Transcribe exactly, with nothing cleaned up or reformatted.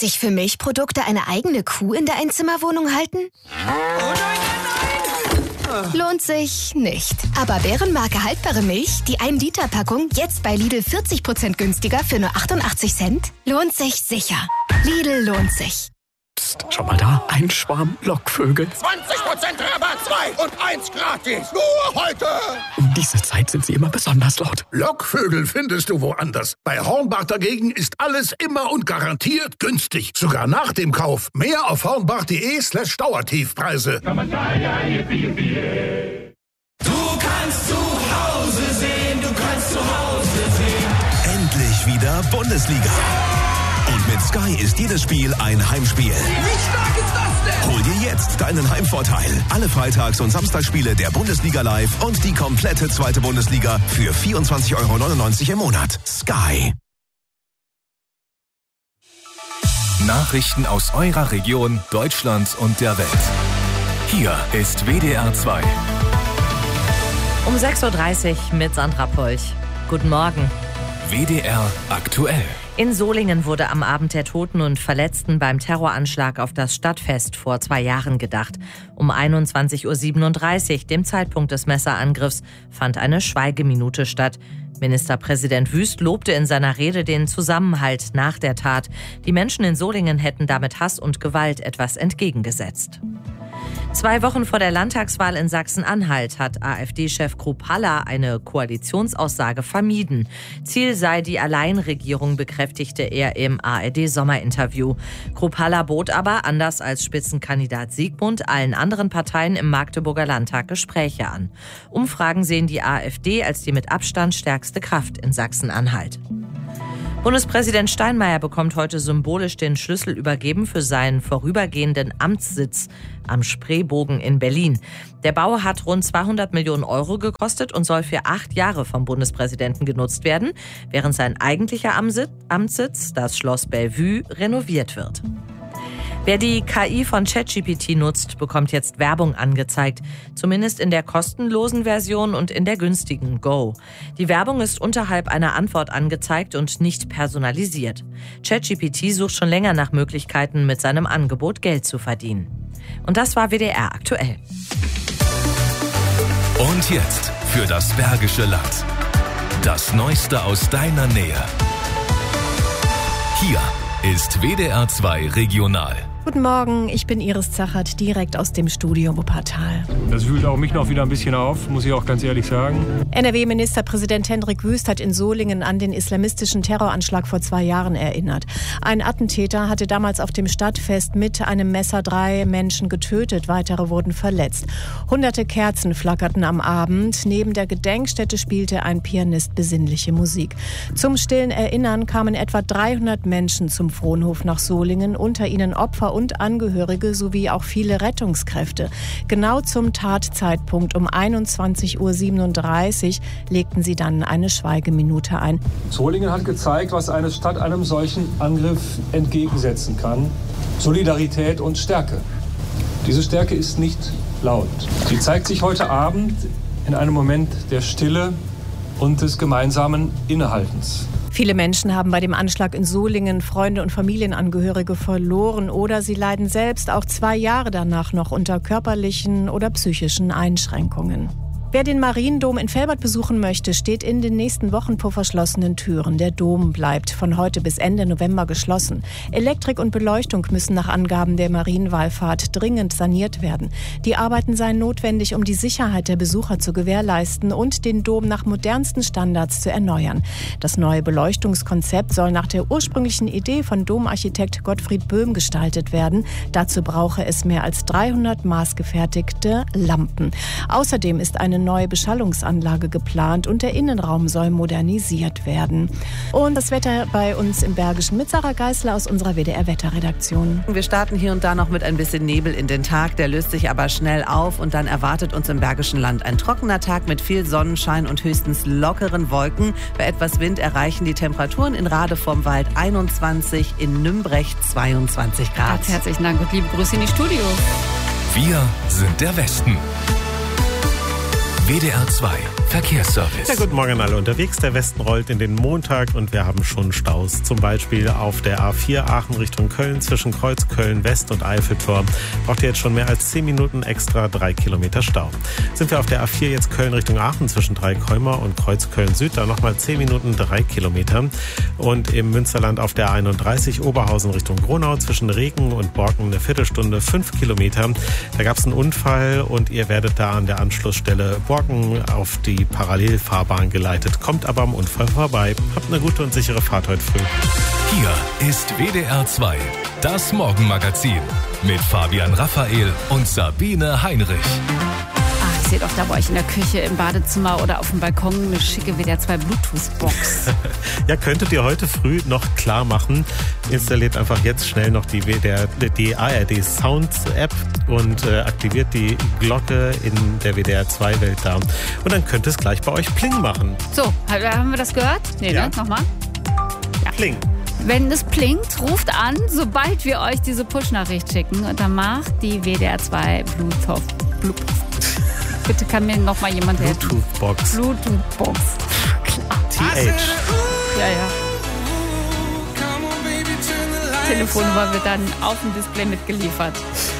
sich für Milchprodukte eine eigene Kuh in der Einzimmerwohnung halten? Oh nein, nein, nein! Lohnt sich nicht. Aber Bärenmarke haltbare Milch, die ein Liter Packung, jetzt bei Lidl vierzig Prozent günstiger für nur achtundachtzig Cent? Lohnt sich sicher. Lidl lohnt sich. Psst, schau mal da, ein Schwarm Lockvögel. zwanzig Prozent Rabatt, zwei und eins gratis. Nur heute. Um diese Zeit sind sie immer besonders laut. Lockvögel findest du woanders. Bei Hornbach dagegen ist alles immer und garantiert günstig. Sogar nach dem Kauf. Mehr auf hornbach.de slash Dauertiefpreise. Du kannst zu Hause sehen, du kannst zu Hause sehen. Endlich wieder Bundesliga. Und mit Sky ist jedes Spiel ein Heimspiel. Wie stark ist das denn? Hol dir jetzt deinen Heimvorteil. Alle Freitags- und Samstagsspiele der Bundesliga live und die komplette zweite Bundesliga für vierundzwanzig Euro neunundneunzig im Monat. Sky. Nachrichten aus eurer Region, Deutschland und der Welt. Hier ist W D R zwei. Um sechs Uhr dreißig mit Sandra Polch. Guten Morgen. W D R aktuell. In Solingen wurde am Abend der Toten und Verletzten beim Terroranschlag auf das Stadtfest vor zwei Jahren gedacht. Um einundzwanzig Uhr siebenunddreißig, dem Zeitpunkt des Messerangriffs, fand eine Schweigeminute statt. Ministerpräsident Wüst lobte in seiner Rede den Zusammenhalt nach der Tat. Die Menschen in Solingen hätten damit Hass und Gewalt etwas entgegengesetzt. Zwei Wochen vor der Landtagswahl in Sachsen-Anhalt hat AfD-Chef Kruppalla eine Koalitionsaussage vermieden. Ziel sei die Alleinregierung, bekräftigte er im A R D-Sommerinterview. Kruppalla bot aber, anders als Spitzenkandidat Siegmund, allen anderen Parteien im Magdeburger Landtag Gespräche an. Umfragen sehen die AfD als die mit Abstand stärkste Kraft in Sachsen-Anhalt. Bundespräsident Steinmeier bekommt heute symbolisch den Schlüssel übergeben für seinen vorübergehenden Amtssitz am Spreebogen in Berlin. Der Bau hat rund zweihundert Millionen Euro gekostet und soll für acht Jahre vom Bundespräsidenten genutzt werden, während sein eigentlicher Amtssitz, das Schloss Bellevue, renoviert wird. Wer die K I von ChatGPT nutzt, bekommt jetzt Werbung angezeigt. Zumindest in der kostenlosen Version und in der günstigen Go. Die Werbung ist unterhalb einer Antwort angezeigt und nicht personalisiert. ChatGPT sucht schon länger nach Möglichkeiten, mit seinem Angebot Geld zu verdienen. Und das war W D R aktuell. Und jetzt für das Bergische Land. Das Neueste aus deiner Nähe. Hier ist W D R zwei Regional. Guten Morgen, ich bin Iris Zachert, direkt aus dem Studio Wuppertal. Das wühlt auch mich noch wieder ein bisschen auf, muss ich auch ganz ehrlich sagen. N R W-Ministerpräsident Hendrik Wüst hat in Solingen an den islamistischen Terroranschlag vor zwei Jahren erinnert. Ein Attentäter hatte damals auf dem Stadtfest mit einem Messer drei Menschen getötet, weitere wurden verletzt. Hunderte Kerzen flackerten am Abend. Neben der Gedenkstätte spielte ein Pianist besinnliche Musik. Zum stillen Erinnern kamen etwa dreihundert Menschen zum Fronhof nach Solingen, unter ihnen Opfer und Angehörige sowie auch viele Rettungskräfte. Genau zum Tatzeitpunkt um einundzwanzig Uhr siebenunddreißig legten sie dann eine Schweigeminute ein. Solingen hat gezeigt, was eine Stadt einem solchen Angriff entgegensetzen kann. Solidarität und Stärke. Diese Stärke ist nicht laut. Sie zeigt sich heute Abend in einem Moment der Stille und des gemeinsamen Innehaltens. Viele Menschen haben bei dem Anschlag in Solingen Freunde und Familienangehörige verloren oder sie leiden selbst auch zwei Jahre danach noch unter körperlichen oder psychischen Einschränkungen. Wer den Mariendom in Velbert besuchen möchte, steht in den nächsten Wochen vor verschlossenen Türen. Der Dom bleibt von heute bis Ende November geschlossen. Elektrik und Beleuchtung müssen nach Angaben der Marienwallfahrt dringend saniert werden. Die Arbeiten seien notwendig, um die Sicherheit der Besucher zu gewährleisten und den Dom nach modernsten Standards zu erneuern. Das neue Beleuchtungskonzept soll nach der ursprünglichen Idee von Domarchitekt Gottfried Böhm gestaltet werden. Dazu brauche es mehr als dreihundert maßgefertigte Lampen. Außerdem ist eine neue Beschallungsanlage geplant und der Innenraum soll modernisiert werden. Und das Wetter bei uns im Bergischen mit Sarah Geißler aus unserer W D R-Wetterredaktion. Wir starten hier und da noch mit ein bisschen Nebel in den Tag, der löst sich aber schnell auf und dann erwartet uns im Bergischen Land ein trockener Tag mit viel Sonnenschein und höchstens lockeren Wolken. Bei etwas Wind erreichen die Temperaturen in Rade vom Wald einundzwanzig, in Nümbrecht zweiundzwanzig Grad. Ganz herzlichen Dank und liebe Grüße in die Studios. Wir sind der Westen. W D R zwei Verkehrsservice. Ja, guten Morgen an alle unterwegs. Der Westen rollt in den Montag und wir haben schon Staus. Zum Beispiel auf der A vier Aachen Richtung Köln zwischen Kreuzköln West und Eiffeltor. Braucht ihr jetzt schon mehr als zehn Minuten extra, drei Kilometer Stau. Sind wir auf der A vier jetzt Köln Richtung Aachen zwischen Dreikäumer und Kreuzköln Süd, da nochmal zehn Minuten, drei Kilometer. Und im Münsterland auf der A einunddreißig Oberhausen Richtung Gronau zwischen Regen und Borken eine Viertelstunde, fünf Kilometer. Da gab es einen Unfall und ihr werdet da an der Anschlussstelle Borken auf die Parallelfahrbahn geleitet. Kommt aber am Unfall vorbei. Habt eine gute und sichere Fahrt heute früh. Hier ist W D R zwei, das Morgenmagazin mit Fabian Raphael und Sabine Heinrich. Ach, ich sehe doch da bei euch in der Küche, im Badezimmer oder auf dem Balkon eine schicke W D R zwei Bluetooth-Box. Ja, könntet ihr heute früh noch klar machen. Installiert einfach jetzt schnell noch die, W D R, die A R D Sounds App und äh, aktiviert die Glocke in der W D R zwei Welt da. Und dann könnte es gleich bei euch Pling machen. So, haben wir das gehört? Nee, ja. Ne? Nochmal? Ja. Pling. Wenn es blinkt, ruft an, sobald wir euch diese Push-Nachricht schicken. Und dann macht die W D R zwei Bluetooth. Bluetooth. Bitte kann mir noch mal jemand helfen. Bluetooth-Box. Bluetooth-Box. Klar. T H. Ja, ja. Telefonnummer wird dann auf dem Display mitgeliefert.